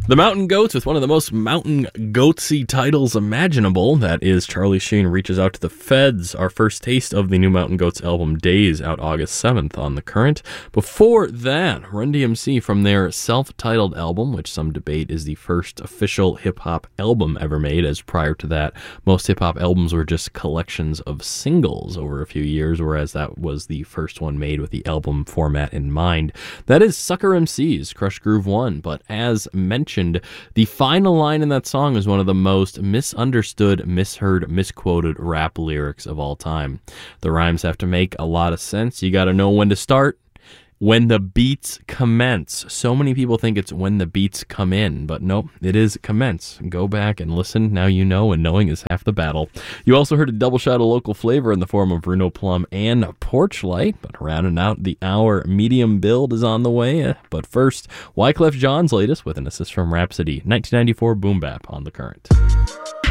The Mountain Goats with one of the most mountain goatsy titles imaginable. That is Charlie Sheen Reaches Out to the Feds, our first taste of the new Mountain Goats album Days, out August 7th on The Current. Before that, Run DMC from their self-titled album, which some debate is the first official hip-hop album ever made, as prior to that, most hip-hop albums were just collections of singles over a few years, whereas that was the first one made with the album format in mind. That is Sucker MC's Crush Groove 1, but as mentioned, the final line in that song is one of the most misunderstood, misheard, misquoted rap lyrics of all time. The rhymes have to make a lot of sense. You got to know when to start, when the beats commence. So many people think it's when the beats come in, but nope, it is commence. Go back and listen. Now you know, and knowing is half the battle. You also heard a double shot of local flavor in the form of Bruno Plum and Porch Light, but rounding out the hour, medium build is on the way. But first, Wyclef Jean's latest with an assist from Rhapsody, 1994 boom bap on The Current.